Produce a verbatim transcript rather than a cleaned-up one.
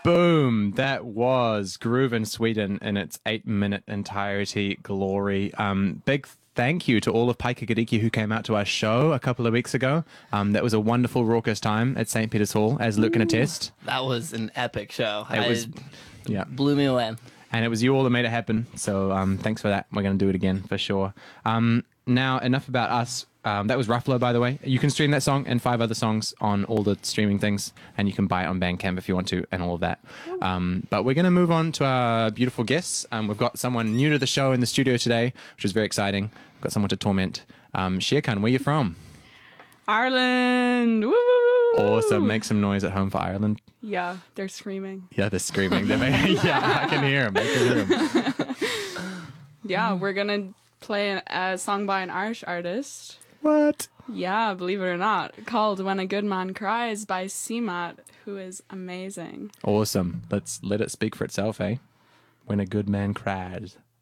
Boom! That was Groove in Sweden in its eight-minute entirety. Glory. Um, big thank you to all of Paikagiriki who came out to our show a couple of weeks ago. Um, that was a wonderful, raucous time at Saint Peter's Hall, as Luke can attest. That was an epic show. It I, was, yeah, blew me away. And it was you all that made it happen. So um, thanks for that. We're going to do it again for sure. Um, now, enough about us. Um, that was Ruffalo, by the way. You can stream that song and five other songs on all the streaming things, and you can buy it on Bandcamp if you want to, and all of that. Um, but we're going to move on to our beautiful guests. Um, we've got someone new to the show in the studio today, which is very exciting. We've got someone to torment. Um, Sherkan, where are you from? Ireland. Woo! Awesome. Make some noise at home for Ireland. Yeah, they're screaming. Yeah, they're screaming. They're making, yeah, I can hear them. I can hear them. Yeah, we're going to play a, a song by an Irish artist. What? Yeah, believe it or not, called When a Good Man Cries by C MAT, who is amazing. Awesome. Let's let it speak for itself, eh? When a good man cries.